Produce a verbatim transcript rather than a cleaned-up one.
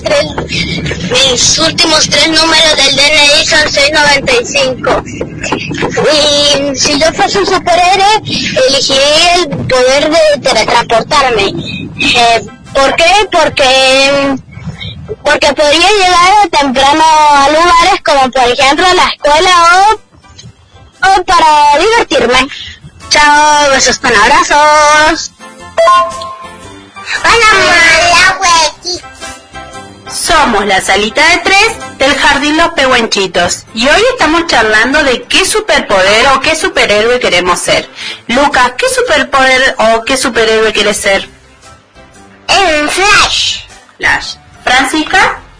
Tres, mis últimos tres números del D N I son seiscientos noventa y cinco. Y si yo fuese un superhéroe, elegiría el poder de teletransportarme. Eh, ¿Por qué? Porque, porque podría llegar temprano a lugares como por ejemplo la escuela o, o para divertirme. Chao, besos con abrazos. Hola, mamá, huequito. Somos la salita de tres del Jardín Los Pehuenchitos y hoy estamos charlando de qué superpoder o qué superhéroe queremos ser. Lucas, ¿qué superpoder o qué superhéroe quieres ser? En Flash. Flash. Francisca.